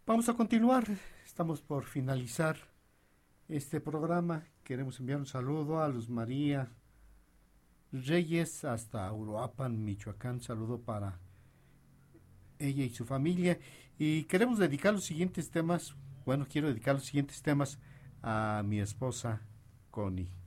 Vamos a continuar. Estamos por finalizar este programa. Queremos enviar un saludo a Luz María Reyes hasta Uruapan, Michoacán. Saludo para ella y su familia. Y queremos dedicar los siguientes temas. Bueno, quiero dedicar los siguientes temas a mi esposa Connie.